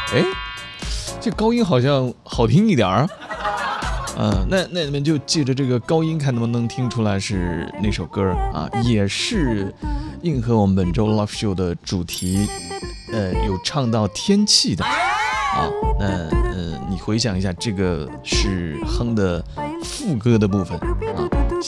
哎，这高音好像好听一点儿。那你们就借着这个高音，看能不能听出来是那首歌啊，也是应和我们本周 Love Show 的主题，有唱到天气的啊。那你回想一下，这个是哼的副歌的部分啊。